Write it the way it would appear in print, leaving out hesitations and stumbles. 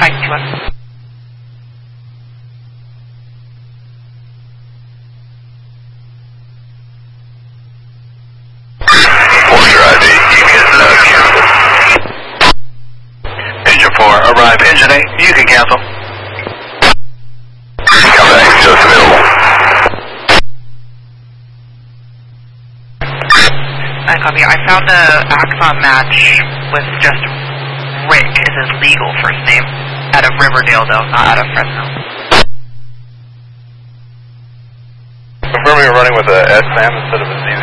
521. Engine 4, arrive. Engine 8, you can cancel. Come back, just available. I copy. I found the Axon match with just Rick is his legal first name. Out of Riverdale, though, not out of Fresno. Confirm you're running with a S-SAM instead of a ZZ.